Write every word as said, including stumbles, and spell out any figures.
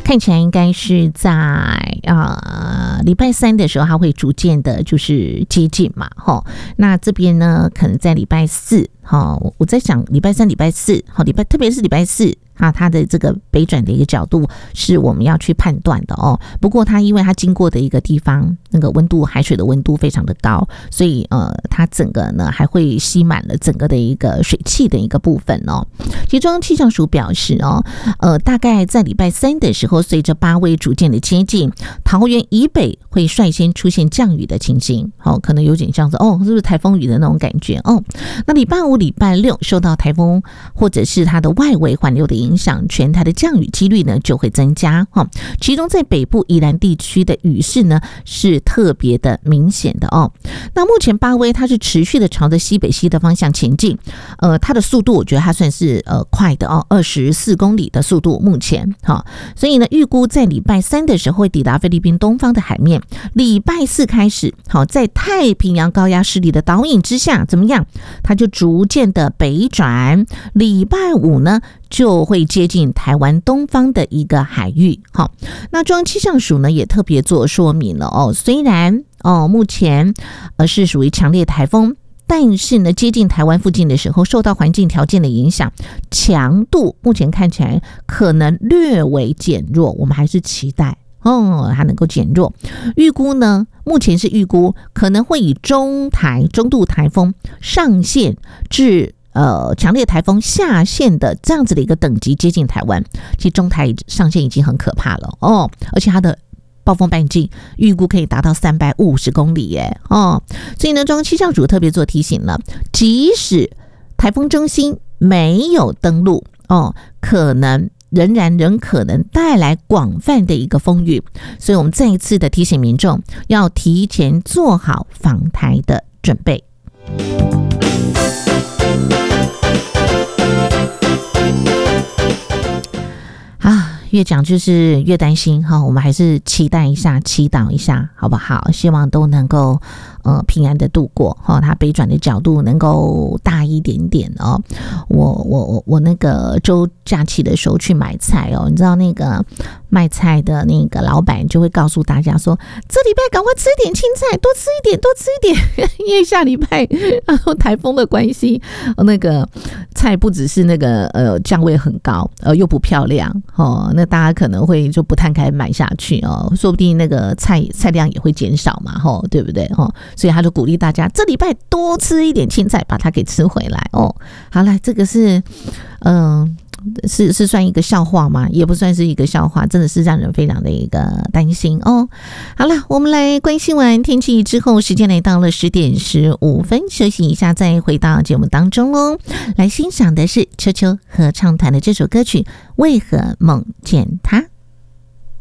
看起来应该是在啊礼拜三的时候，它会逐渐的就是接近嘛，哈。那这边呢，可能在礼拜四，哈，我在想礼拜三、礼拜四，好，礼拜特别是礼拜四。啊，它的这个北转的一个角度是我们要去判断的哦。不过它因为它经过的一个地方，那个温度海水的温度非常的高，所以呃，它整个呢还会吸满了整个的一个水汽的一个部分哦。其实中央气象署表示哦，呃，大概在礼拜三的时候，随着八威逐渐的接近，桃园以北会率先出现降雨的情形，哦，可能有点像是哦，是不是台风雨的那种感觉哦？那礼拜五、礼拜六受到台风或者是它的外围环流的影响。影响全台的降雨几率呢就会增加哈，其中在北部宜兰地区的雨势呢是特别的明显的哦。那目前八威它是持续的朝着西北西的方向前进，呃，它的速度我觉得它算是呃快的哦，二十四公里的速度目前哈，所以呢预估在礼拜三的时候会抵达菲律宾东方的海面，礼拜四开始好，在太平洋高压势力的导引之下怎么样，它就逐渐的北转，礼拜五呢就会接近台湾东方的一个海域。好，那中央气象署呢也特别做说明了哦，虽然哦目前呃是属于强烈台风，但是呢接近台湾附近的时候，受到环境条件的影响，强度目前看起来可能略微减弱，我们还是期待哦它能够减弱。预估呢目前是预估可能会以中台中度台风上线至呃，强烈台风下线的这样子的一个等级接近台湾，其实中台上线已经很可怕了哦，而且它的暴风半径预估可以达到三百五十公里耶哦，所以呢，中央气象署特别做提醒了，即使台风中心没有登陆哦，可能仍然仍可能带来广泛的一个风雨，所以我们再一次的提醒民众要提前做好防台的准备。啊，越讲就是越担心哈，我们还是期待一下，祈祷一下，好不好？希望都能够呃平安的度过哈，它北转的角度能够大一点点哦。我我我我那个周假期的时候去买菜哦，你知道那个卖菜的那个老板就会告诉大家说，这礼拜赶快吃一点青菜，多吃一点，多吃一点，因为下礼拜然后台风的关系，那个菜不只是那个呃价位很高，呃又不漂亮哦，那大家可能会就不太敢买下去哦，说不定那个菜菜量也会减少嘛，吼，对不对哦？所以他就鼓励大家这礼拜多吃一点青菜，把它给吃回来哦。好了，这个是嗯。呃是是算一个笑话吗？也不算是一个笑话，真的是让人非常的一个担心哦。好了，我们来关心完天气之后，时间来到了十点十五分，休息一下，再回到节目当中哦。来欣赏的是秋秋合唱团的这首歌曲《为何梦见他》。